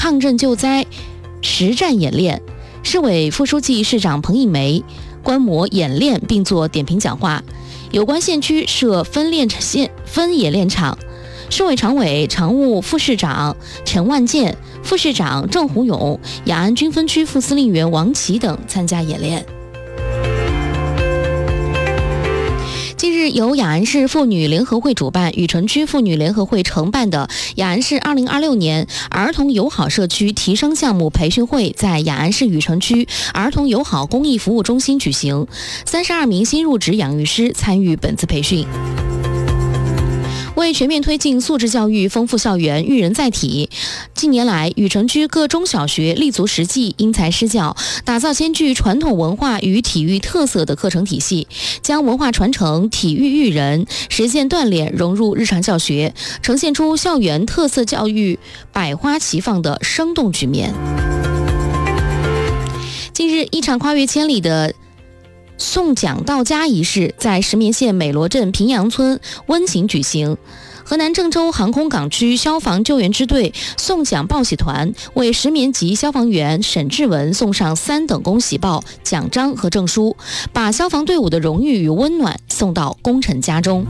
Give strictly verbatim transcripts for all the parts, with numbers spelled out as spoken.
抗震救灾实战演练，市委副书记、市长彭一梅观摩演练并作点评讲话。有关县区设分练线分演练场，市委常委、常务副市长陈万健、副市长郑虎勇、雅安军分区副司令员王琦等参加演练。近日，由雅安市妇女联合会主办、禹城区妇女联合会承办的雅安市二零二六年儿童友好社区提升项目培训会在雅安市禹城区儿童友好公益服务中心举行，三十二名新入职养育师参与本次培训。为全面推进素质教育、丰富校园、育人载体，近年来，禹城区各中小学立足实际、因材施教，打造兼具传统文化与体育特色的课程体系，将文化传承、体育育人、实践锻炼融入日常教学，呈现出校园特色教育百花齐放的生动局面。近日，一场跨越千里的送奖到家仪式在石棉县美罗镇平阳村温情举行。河南郑州航空港区消防救援支队送奖报喜团为石棉籍消防员沈志文送上三等功喜报、奖章和证书，把消防队伍的荣誉与温暖送到功臣家中。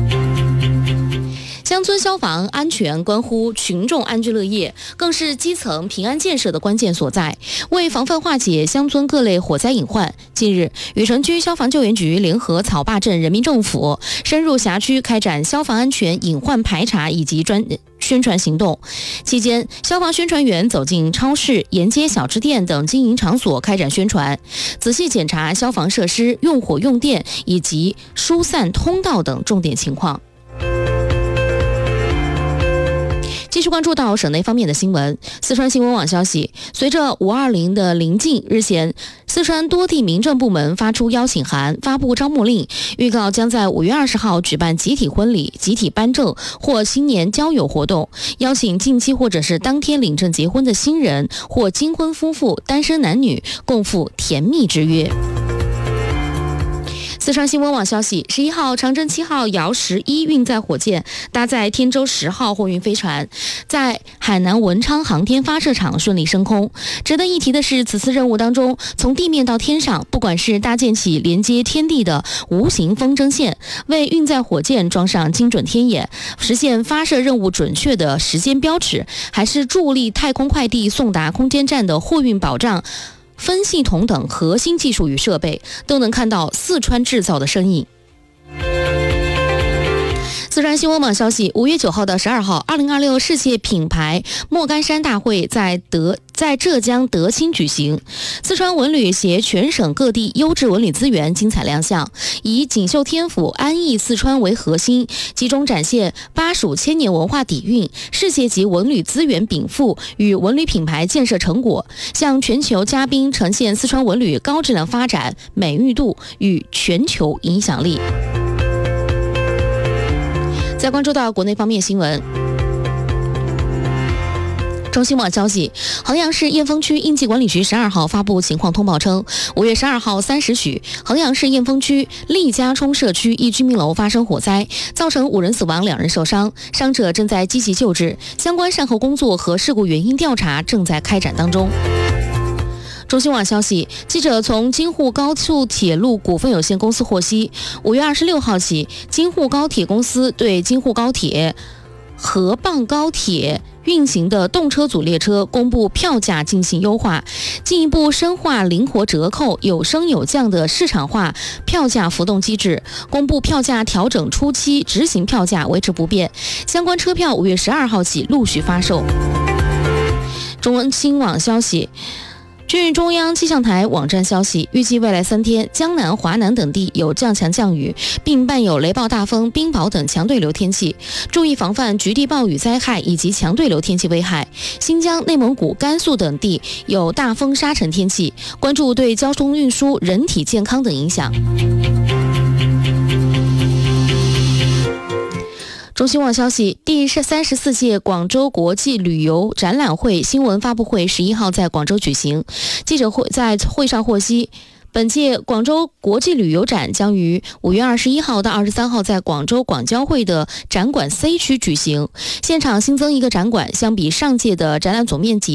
乡村消防安全关乎群众安居乐业，更是基层平安建设的关键所在。为防范化解乡村各类火灾隐患，近日，禹城区消防救援局联合草坝镇人民政府深入辖区开展消防安全隐患排查以及专宣传行动。期间，消防宣传员走进超市、沿街小吃店等经营场所开展宣传，仔细检查消防设施用火用电以及疏散通道等重点情况。继续关注到省内方面的新闻。四川新闻网消息，随着五二零的临近，日前，四川多地民政部门发出邀请函，发布招募令，预告将在五月二十号举办集体婚礼、集体颁证或新年交友活动，邀请近期或者是当天领证结婚的新人或金婚夫妇、单身男女共赴甜蜜之约。四川新闻网消息，十一号，长征七号遥十一运载火箭搭载天舟十号货运飞船，在海南文昌航天发射场顺利升空。值得一提的是，此次任务当中，从地面到天上，不管是搭建起连接天地的无形风筝线，为运载火箭装上精准天眼，实现发射任务准确的时间标尺，还是助力太空快递送达空间站的货运保障分系统等核心技术与设备，都能看到四川制造的身影。四川新闻网消息，五月九号到十二号，二零二六世界品牌莫干山大会在德在浙江德清举行。四川文旅携全省各地优质文旅资源精彩亮相，以锦绣天府、安逸四川为核心，集中展现巴蜀千年文化底蕴、世界级文旅资源禀赋与文旅品牌建设成果，向全球嘉宾呈现四川文旅高质量发展、美誉度与全球影响力。再关注到国内方面新闻。中新网消息，衡阳市燕丰区应急管理局十二号发布情况通报称，五月十二号三时许，衡阳市燕丰区利家冲社区一居民楼发生火灾，造成五人死亡、两人受伤，伤者正在积极救治，相关善后工作和事故原因调查正在开展当中。中新网消息，记者从京沪高速铁路股份有限公司获悉，五月二十六号起，京沪高铁公司对京沪高铁、河蚌高铁运行的动车组列车公布票价进行优化，进一步深化灵活折扣、有升有降的市场化票价浮动机制。公布票价调整初期执行票价维持不变，相关车票五月十二号起陆续发售。中新网消息，据中央气象台网站消息，预计未来三天，江南、华南等地有降强降雨，并伴有雷暴大风、冰雹等强对流天气，注意防范局地暴雨灾害以及强对流天气危害。新疆、内蒙古、甘肃等地有大风沙尘天气，关注对交通运输、人体健康等影响。中新网消息，第三十四届广州国际旅游展览会新闻发布会十一号在广州举行。记者会在会上获悉，本届广州国际旅游展将于五月二十一号到二十三号在广州广交会的展馆 C 区举行。现场新增一个展馆，相比上届的展览总面积